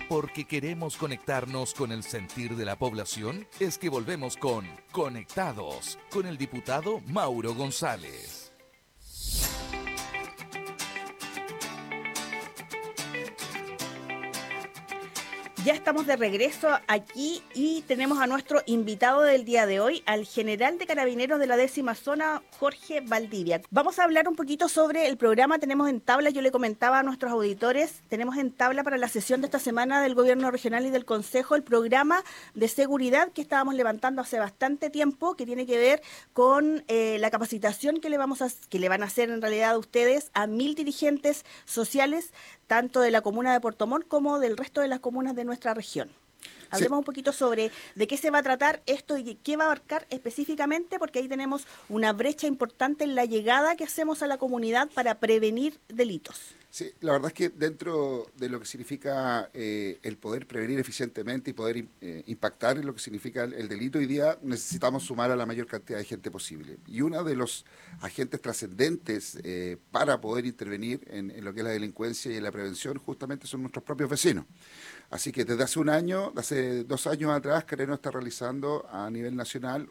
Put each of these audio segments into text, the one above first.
Porque queremos conectarnos con el sentir de la población, es que volvemos con Conectados, con el diputado Mauro González. Ya estamos de regreso aquí y tenemos a nuestro invitado del día de hoy, al general de Carabineros de la 10ª Zona, Jorge Valdivia. Vamos a hablar un poquito sobre el programa. Tenemos en tabla, yo le comentaba a nuestros auditores, tenemos en tabla para la sesión de esta semana del Gobierno Regional y del Consejo el programa de seguridad que estábamos levantando hace bastante tiempo, que tiene que ver con la capacitación que le van a hacer en realidad a ustedes a 1000 dirigentes sociales, tanto de la comuna de Puerto Montt como del resto de las comunas de nuestra región. Hablemos un poquito sobre de qué se va a tratar esto y qué va a abarcar específicamente, porque ahí tenemos una brecha importante en la llegada que hacemos a la comunidad para prevenir delitos. Sí, la verdad es que dentro de lo que significa el poder prevenir eficientemente y poder impactar en lo que significa el delito, hoy día necesitamos sumar a la mayor cantidad de gente posible. Y uno de los agentes trascendentes para poder intervenir en lo que es la delincuencia y en la prevención justamente son nuestros propios vecinos. Así que desde hace 2 años atrás, Careno está realizando a nivel nacional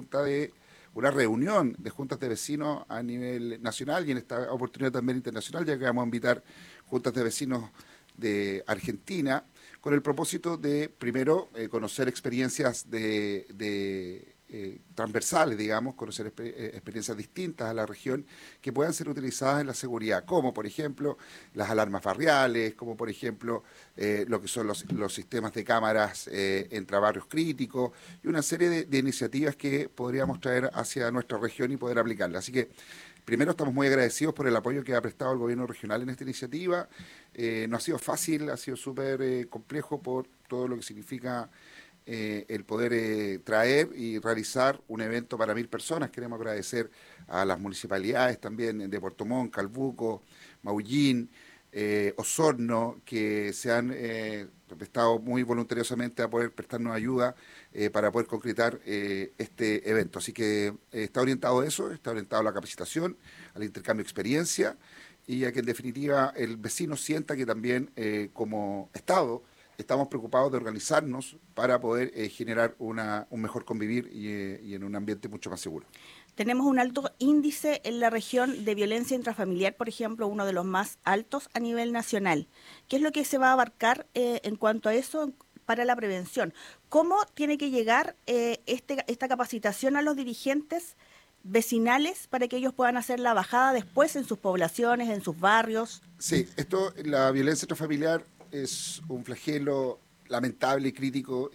una reunión de juntas de vecinos a nivel nacional y en esta oportunidad también internacional, ya que vamos a invitar juntas de vecinos de Argentina con el propósito de, primero, conocer experiencias transversales, digamos, conocer experiencias distintas a la región que puedan ser utilizadas en la seguridad, como por ejemplo las alarmas barriales, como por ejemplo lo que son los sistemas de cámaras entre barrios críticos y una serie de iniciativas que podríamos traer hacia nuestra región y poder aplicarlas. Así que primero estamos muy agradecidos por el apoyo que ha prestado el gobierno regional en esta iniciativa. No ha sido fácil, ha sido súper complejo por todo lo que significa el poder traer y realizar un evento para 1000 personas. Queremos agradecer a las municipalidades también de Puerto Montt, Calbuco, Maullín, Osorno, que se han prestado muy voluntariosamente a poder prestarnos ayuda para poder concretar este evento. Así que está orientado a eso, está orientado a la capacitación, al intercambio de experiencia y a que en definitiva el vecino sienta que también como Estado estamos preocupados de organizarnos para poder generar un mejor convivir y en un ambiente mucho más seguro. Tenemos un alto índice en la región de violencia intrafamiliar, por ejemplo, uno de los más altos a nivel nacional. ¿Qué es lo que se va a abarcar en cuanto a eso para la prevención? ¿Cómo tiene que llegar esta capacitación a los dirigentes vecinales para que ellos puedan hacer la bajada después en sus poblaciones, en sus barrios? Sí, la violencia intrafamiliar es un flagelo lamentable y crítico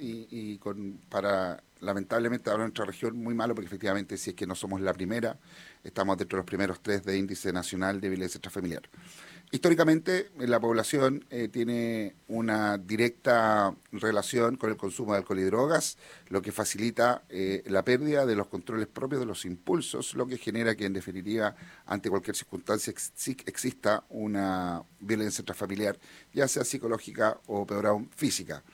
lamentablemente para nuestra región muy malo, porque efectivamente si es que no somos la primera, estamos dentro de los primeros 3 de índice nacional de violencia intrafamiliar. Históricamente, la población tiene una directa relación con el consumo de alcohol y drogas, lo que facilita la pérdida de los controles propios de los impulsos, lo que genera que, en definitiva, ante cualquier circunstancia exista una violencia intrafamiliar, ya sea psicológica o, peor aún, física.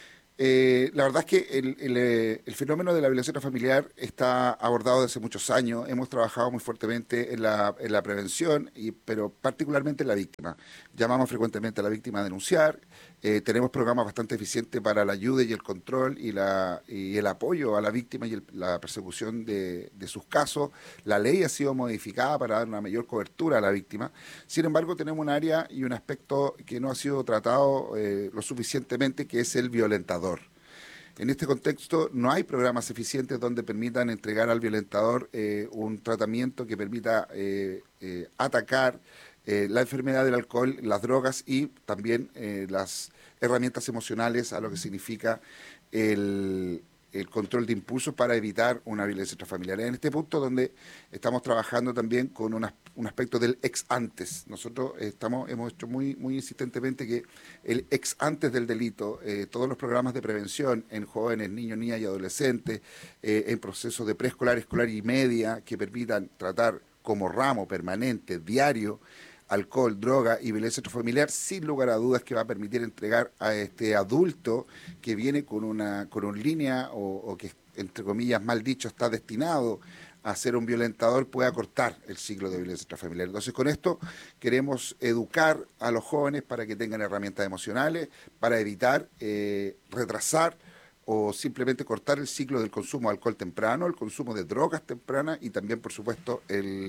La verdad es que el fenómeno de la violencia intrafamiliar está abordado desde hace muchos años. Hemos trabajado muy fuertemente en la prevención, pero particularmente en la víctima. Llamamos frecuentemente a la víctima a denunciar. Tenemos programas bastante eficientes para la ayuda y el control y el apoyo a la víctima y la persecución de sus casos. La ley ha sido modificada para dar una mayor cobertura a la víctima. Sin embargo, tenemos un área y un aspecto que no ha sido tratado lo suficientemente, que es el violentador. En este contexto no hay programas eficientes donde permitan entregar al violentador un tratamiento que permita atacar la enfermedad del alcohol, las drogas y también las herramientas emocionales a lo que significa el control de impulsos para evitar una violencia intrafamiliar. En este punto donde estamos trabajando también con un aspecto del ex antes. Nosotros hemos hecho muy insistentemente que el ex antes del delito, todos los programas de prevención en jóvenes, niños, niñas y adolescentes, en procesos de preescolar, escolar y media, que permitan tratar como ramo permanente, diario, alcohol, droga y violencia intrafamiliar, sin lugar a dudas que va a permitir entregar a este adulto que viene con una línea o que, entre comillas, mal dicho, está destinado a ser un violentador pueda cortar el ciclo de violencia intrafamiliar. Entonces, con esto queremos educar a los jóvenes para que tengan herramientas emocionales, para evitar retrasar o simplemente cortar el ciclo del consumo de alcohol temprano, el consumo de drogas tempranas y también, por supuesto,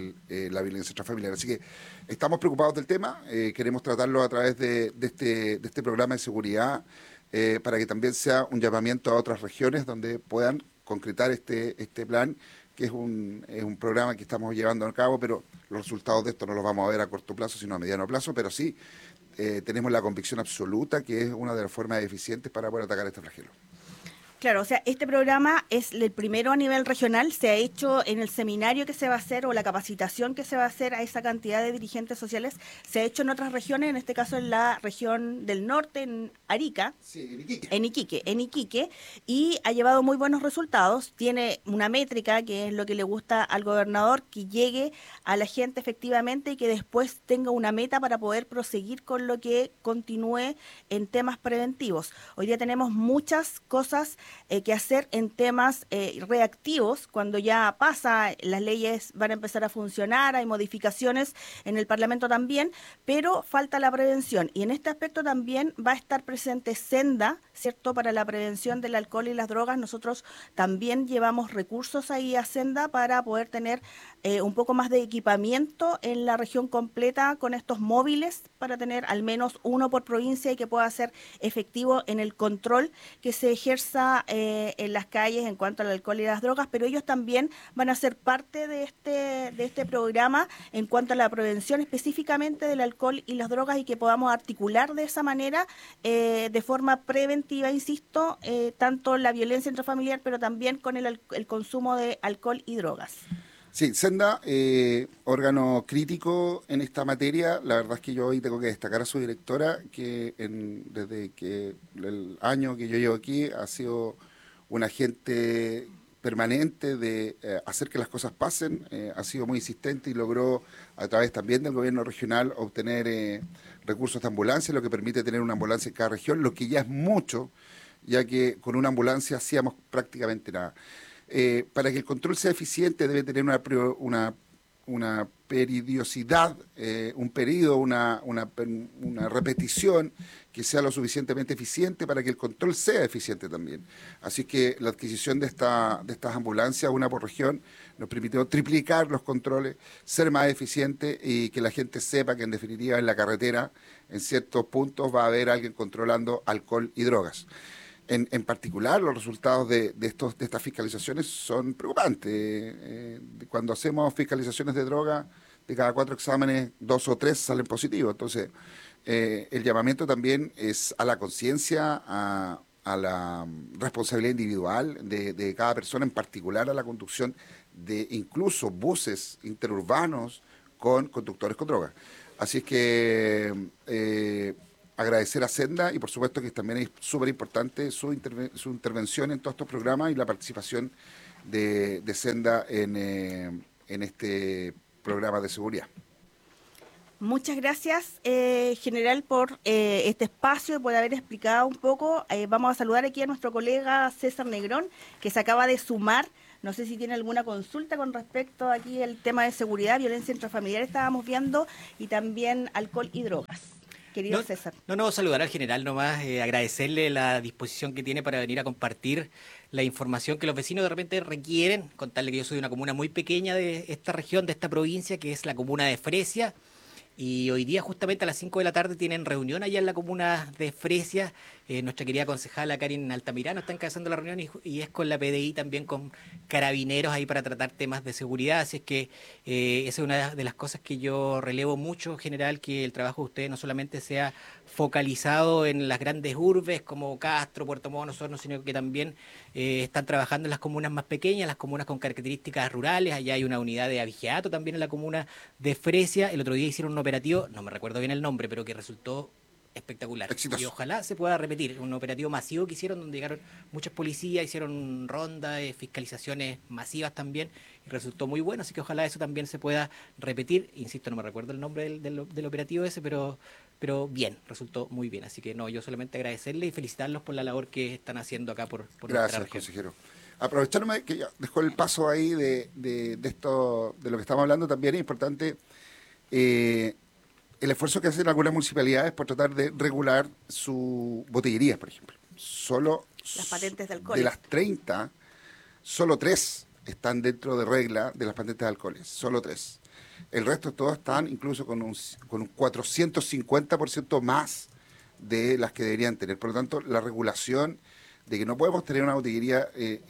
la violencia intrafamiliar. Así que estamos preocupados del tema, queremos tratarlo a través de este programa de seguridad para que también sea un llamamiento a otras regiones donde puedan concretar este plan, que es un programa que estamos llevando a cabo, pero los resultados de esto no los vamos a ver a corto plazo, sino a mediano plazo, pero sí tenemos la convicción absoluta que es una de las formas eficientes para poder atacar este flagelo. Claro, o sea, este programa es el primero a nivel regional, se ha hecho en el seminario que se va a hacer o la capacitación que se va a hacer a esa cantidad de dirigentes sociales, se ha hecho en otras regiones, en este caso en la región del norte, en Arica, Sí, en Iquique. en Iquique, y ha llevado muy buenos resultados, tiene una métrica que es lo que le gusta al gobernador, que llegue a la gente efectivamente y que después tenga una meta para poder proseguir con lo que continúe en temas preventivos. Hoy día tenemos muchas cosas que hacer en temas reactivos, cuando ya pasa, las leyes van a empezar a funcionar, hay modificaciones en el Parlamento también, pero falta la prevención. Y en este aspecto también va a estar presente Senda, ¿cierto? Para la prevención del alcohol y las drogas. Nosotros también llevamos recursos ahí a Senda para poder tener un poco más de equipamiento en la región completa con estos móviles, para tener al menos uno por provincia y que pueda ser efectivo en el control que se ejerza en las calles en cuanto al alcohol y las drogas, pero ellos también van a ser parte de este programa en cuanto a la prevención específicamente del alcohol y las drogas, y que podamos articular de esa manera, de forma preventiva, insisto, tanto la violencia intrafamiliar, pero también con el consumo de alcohol y drogas. Sí, Senda, órgano crítico en esta materia. La verdad es que yo hoy tengo que destacar a su directora, que desde que el año que yo llevo aquí ha sido un agente permanente de hacer que las cosas pasen, ha sido muy insistente y logró a través también del gobierno regional obtener recursos de ambulancia, lo que permite tener una ambulancia en cada región, lo que ya es mucho, ya que con una ambulancia hacíamos prácticamente nada. Para que el control sea eficiente debe tener una periodicidad, un periodo, una repetición que sea lo suficientemente eficiente para que el control sea eficiente también. Así que la adquisición de estas ambulancias, una por región, nos permitió triplicar los controles, ser más eficiente y que la gente sepa que en definitiva en la carretera, en ciertos puntos, va a haber alguien controlando alcohol y drogas. En particular, los resultados de estas fiscalizaciones son preocupantes. Cuando hacemos fiscalizaciones de droga, de cada 4 exámenes, 2 o 3 salen positivos. Entonces, el llamamiento también es a la conciencia, a la responsabilidad individual de cada persona, en particular a la conducción de incluso buses interurbanos con conductores con droga. Así es que agradecer a Senda y por supuesto que también es súper importante su intervención en todos estos programas y la participación de Senda en este programa de seguridad. Muchas gracias, general, por este espacio y por haber explicado un poco. Vamos a saludar aquí a nuestro colega César Negrón, que se acaba de sumar. No sé si tiene alguna consulta con respecto aquí al tema de seguridad, violencia intrafamiliar estábamos viendo, y también alcohol y drogas. Querido César. No, saludar al general nomás, agradecerle la disposición que tiene para venir a compartir la información que los vecinos de repente requieren, contarle que yo soy de una comuna muy pequeña de esta región, de esta provincia, que es la comuna de Fresia. Y hoy día justamente a las 5 de la tarde tienen reunión allá en la comuna de Fresia. Nuestra querida concejala Karin Altamirano está encabezando la reunión y es con la PDI, también con carabineros ahí para tratar temas de seguridad. Así es que esa es una de las cosas que yo relevo mucho, general, que el trabajo de ustedes no solamente sea focalizado en las grandes urbes como Castro, Puerto Montt, Osorno, sino que también están trabajando en las comunas más pequeñas, las comunas con características rurales. Allá hay una unidad de abigeato también en la comuna de Fresia. El otro día hicieron un operativo, no me recuerdo bien el nombre, pero que resultó espectacular. Exitoso. Y ojalá se pueda repetir. Un operativo masivo que hicieron donde llegaron muchos policías, hicieron rondas, fiscalizaciones masivas también, y resultó muy bueno, así que ojalá eso también se pueda repetir. Insisto, no me recuerdo el nombre del operativo ese, pero bien, resultó muy bien. Así que no, yo solamente agradecerle y felicitarlos por la labor que están haciendo acá por nuestra Gracias, región. consejero. aprovechándome que ya dejó el paso ahí de esto, de lo que estamos hablando, también es importante el esfuerzo que hacen algunas municipalidades por tratar de regular su botillerías, por ejemplo. Solo Las patentes de alcohol. de las 30, solo 3 están dentro de regla de las patentes de alcoholes, solo 3. El resto todos están incluso con un 450% más de las que deberían tener. Por lo tanto, la regulación de que no podemos tener una botillería,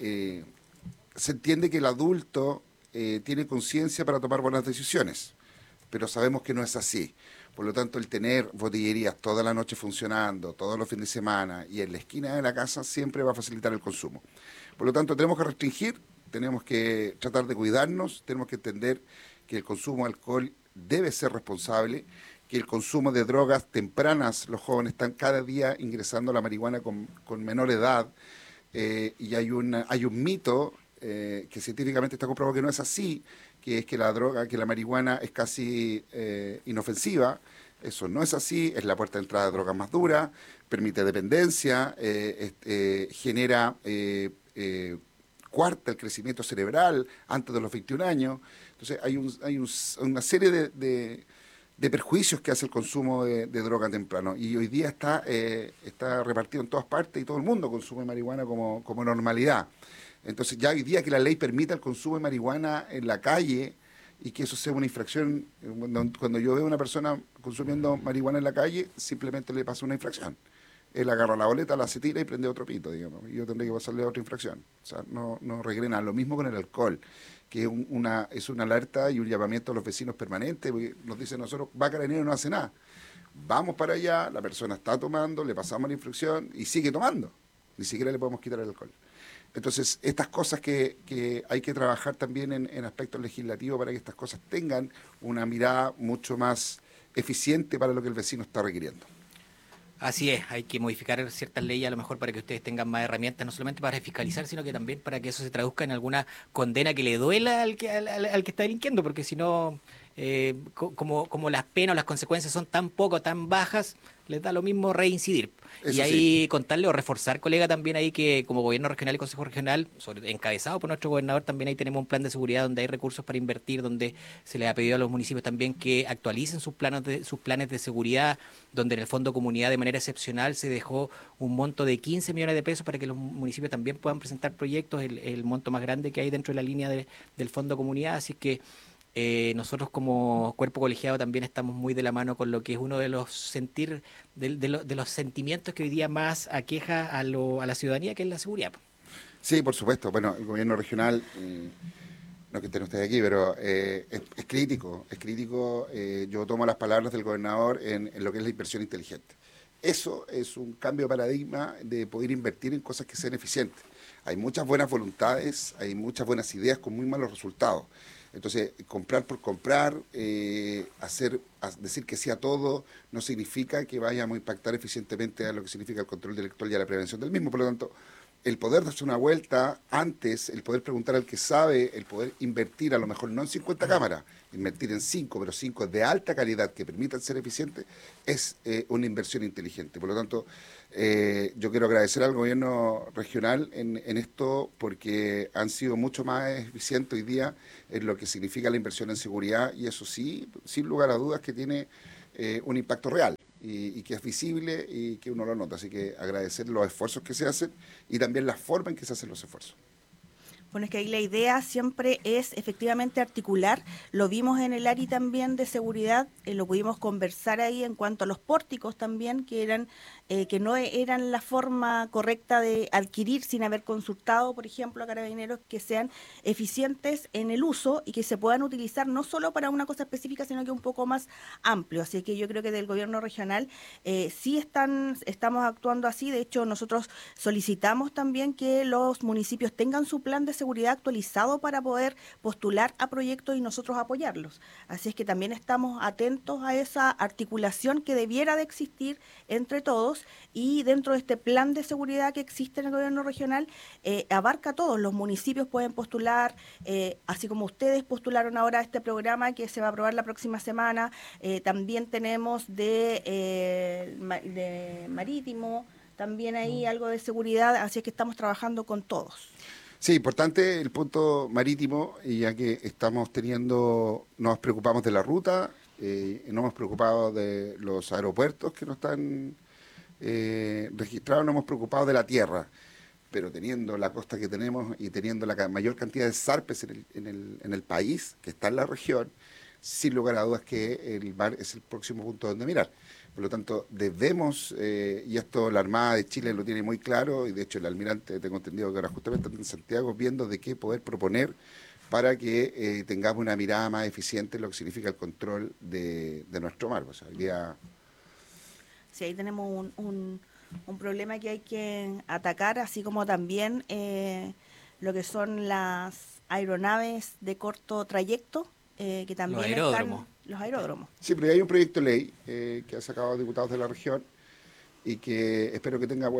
se entiende que el adulto tiene conciencia para tomar buenas decisiones, pero sabemos que no es así. Por lo tanto, el tener botillerías toda la noche funcionando, todos los fines de semana y en la esquina de la casa siempre va a facilitar el consumo. Por lo tanto, tenemos que restringir, tenemos que tratar de cuidarnos, tenemos que entender que el consumo de alcohol debe ser responsable, que el consumo de drogas tempranas, los jóvenes están cada día ingresando a la marihuana con menor edad, y hay un mito que científicamente está comprobado que no es así, que es que la marihuana es casi inofensiva. Eso no es así, es la puerta de entrada de drogas más dura, permite dependencia, genera, cuarta el crecimiento cerebral antes de los 21 años. Entonces hay una serie de perjuicios que hace el consumo de droga temprano, y hoy día está repartido en todas partes y todo el mundo consume marihuana como normalidad. Entonces ya hoy día que la ley permita el consumo de marihuana en la calle y que eso sea una infracción, cuando yo veo a una persona consumiendo marihuana en la calle, simplemente le pasa una infracción. Él agarra la boleta, la se tira y prende otro pito, digamos, y yo tendré que pasarle otra infracción. O sea, no regrena. Lo mismo con el alcohol, que es una alerta y un llamamiento a los vecinos permanente, porque nos dicen nosotros, va Carabineros y no hace nada. Vamos para allá, la persona está tomando, le pasamos la infracción y sigue tomando. Ni siquiera le podemos quitar el alcohol. Entonces, estas cosas que hay que trabajar también en aspectos legislativos para que estas cosas tengan una mirada mucho más eficiente para lo que el vecino está requiriendo. Así es, hay que modificar ciertas leyes a lo mejor para que ustedes tengan más herramientas, no solamente para fiscalizar, sino que también para que eso se traduzca en alguna condena que le duela al que está delinquiendo, porque si no, como las penas o las consecuencias son tan poco, tan bajas, les da lo mismo reincidir. Eso y ahí sí. contarle o reforzar, colega, también ahí que como gobierno regional y consejo regional, encabezado por nuestro gobernador, también ahí tenemos un plan de seguridad donde hay recursos para invertir, donde se les ha pedido a los municipios también que actualicen sus planes de seguridad, donde en el Fondo Comunidad de manera excepcional se dejó un monto de 15 millones de pesos para que los municipios también puedan presentar proyectos, el monto más grande que hay dentro de la línea del Fondo Comunidad, así que nosotros como cuerpo colegiado también estamos muy de la mano con lo que es uno de los de los sentimientos que hoy día más aqueja a la ciudadanía, que es la seguridad. Sí, por supuesto. Bueno, el gobierno regional, no que estén ustedes aquí, pero es crítico, es crítico. Yo tomo las palabras del gobernador en lo que es la inversión inteligente. Eso es un cambio de paradigma de poder invertir en cosas que sean eficientes. Hay muchas buenas voluntades, hay muchas buenas ideas con muy malos resultados. Entonces, comprar por comprar, decir que sí a todo, no significa que vayamos a impactar eficientemente a lo que significa el control electoral y a la prevención del mismo. Por lo tanto, el poder darse una vuelta antes, el poder preguntar al que sabe, el poder invertir, a lo mejor no en 50 cámaras, invertir en 5, pero 5 de alta calidad que permitan ser eficientes, es una inversión inteligente. Por lo tanto, yo quiero agradecer al gobierno regional en esto, porque han sido mucho más eficientes hoy día en lo que significa la inversión en seguridad, y eso sí, sin lugar a dudas que tiene un impacto real. Y que es visible y que uno lo nota. Así que agradecer los esfuerzos que se hacen y también la forma en que se hacen los esfuerzos. Bueno, es que ahí la idea siempre es efectivamente articular. Lo vimos en el ARI también de seguridad, lo pudimos conversar ahí en cuanto a los pórticos también, que no eran la forma correcta de adquirir sin haber consultado, por ejemplo, a Carabineros, que sean eficientes en el uso y que se puedan utilizar no solo para una cosa específica, sino que un poco más amplio. Así que yo creo que del gobierno regional sí estamos actuando así. De hecho, nosotros solicitamos también que los municipios tengan su plan de seguridad actualizado para poder postular a proyectos y nosotros apoyarlos. Así es que también estamos atentos a esa articulación que debiera de existir entre todos, y dentro de este plan de seguridad que existe en el gobierno regional, abarca a todos. Los municipios pueden postular, así como ustedes postularon ahora este programa que se va a aprobar la próxima semana. También tenemos de Marítimo, también ahí algo de seguridad, así es que estamos trabajando con todos. Sí, importante el punto marítimo, y ya que nos preocupamos de la ruta, nos hemos preocupado de los aeropuertos que no están registrados, nos hemos preocupado de la tierra, pero teniendo la costa que tenemos y teniendo la mayor cantidad de zarpes en el país, que está en la región, sin lugar a dudas que el mar es el próximo punto donde mirar. Por lo tanto, debemos, y esto la Armada de Chile lo tiene muy claro, y de hecho el almirante, tengo entendido que ahora justamente está en Santiago, viendo de qué poder proponer para que tengamos una mirada más eficiente en lo que significa el control de nuestro mar. O sea, hoy día... Sí, ahí tenemos un problema que hay que atacar, así como también lo que son las aeronaves de corto trayecto, que también Los aeródromos. Los aeródromos. Sí, pero hay un proyecto de ley que ha sacado diputados de la región y que espero que tenga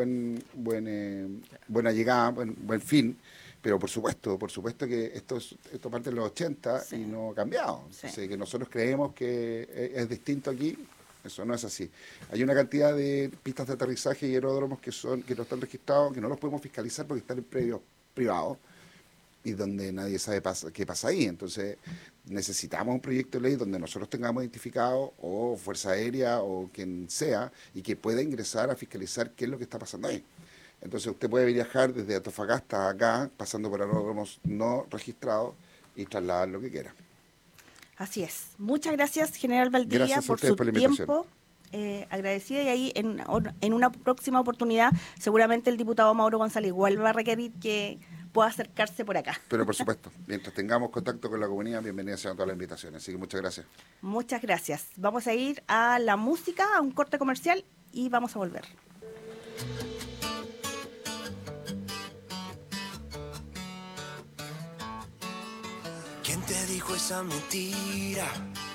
buena llegada, buen fin. Pero por supuesto que esto parte de los 80 Sí. y no ha cambiado. Sí. Entonces, que nosotros creemos que es distinto aquí, eso no es así. Hay una cantidad de pistas de aterrizaje y aeródromos que no están registrados, que no los podemos fiscalizar porque están en predios privados y donde nadie sabe qué pasa ahí. Entonces, necesitamos un proyecto de ley donde nosotros tengamos identificado, o Fuerza Aérea o quien sea, y que pueda ingresar a fiscalizar qué es lo que está pasando ahí. Entonces, usted puede viajar desde Antofagasta acá, pasando por aeródromos no registrados, y trasladar lo que quiera. Así es. Muchas gracias, General Valdivia, Gracias a por ustedes su por la invitación. tiempo. Agradecida, y ahí en una próxima oportunidad seguramente el diputado Mauro González igual va a requerir que pueda acercarse por acá. Pero por supuesto, mientras tengamos contacto con la comunidad, bienvenidas sean todas las invitaciones. Así que muchas gracias. Muchas gracias. Vamos a ir a la música, a un corte comercial y vamos a volver. ¿Quién te dijo esa mentira?